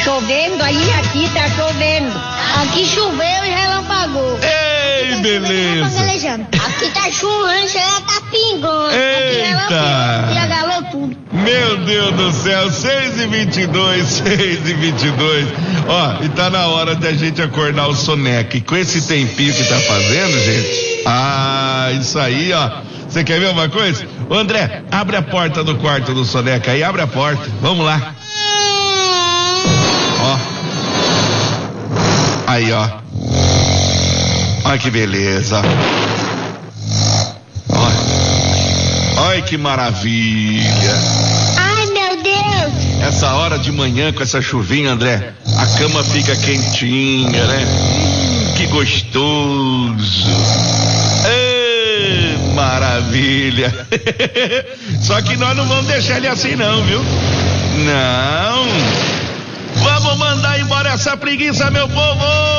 chovendo aí, aqui tá chovendo. Aqui choveu e relampagou. Ei, beleza. Aqui tá chovendo, chega tá pingando. Eita. Aqui e agalou tudo. Meu Deus do céu, 6h22. Ó, e tá na hora de a gente acordar o soneca. E com esse tempinho que tá fazendo, gente. Ah, isso aí, ó. Você quer ver uma coisa? Ô, André, abre a porta do quarto do soneca aí, abre a porta. Vamos lá. Ó. Aí, ó. Olha que beleza. Olha que maravilha. Ai, meu Deus. Essa hora de manhã com essa chuvinha, André, a cama fica quentinha, né? Que gostoso. Ei, maravilha. Só que nós não vamos deixar ele assim não, viu? Não. Vamos mandar embora essa preguiça, meu povo.